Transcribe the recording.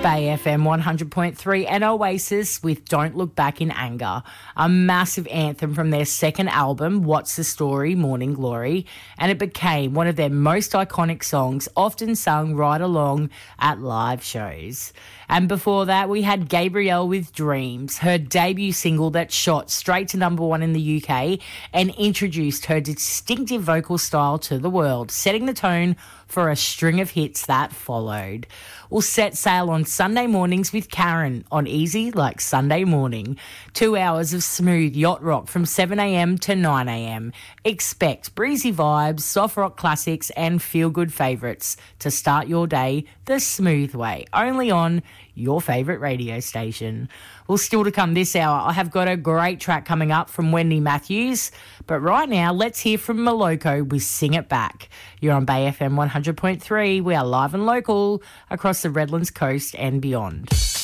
Bay FM 100.3 and Oasis with Don't Look Back in Anger, a massive anthem from their second album, What's the Story, Morning Glory, and it became one of their most iconic songs, often sung right along at live shows. And before that, we had Gabrielle with Dreams, her debut single that shot straight to number one in the UK and introduced her distinctive vocal style to the world, setting the tone for a string of hits that followed. We'll set sail on Sunday mornings with Karen on Easy Like Sunday Morning. 2 hours of smooth yacht rock from 7am to 9am. Expect breezy vibes, soft rock classics and feel-good favourites to start your day the smooth way, only on your favourite radio station. Well, still to come this hour, I have got a great track coming up from Wendy Matthews. But right now, let's hear from Moloko with Sing It Back. You're on Bay FM 100.3. We are live and local across the Redlands coast and beyond.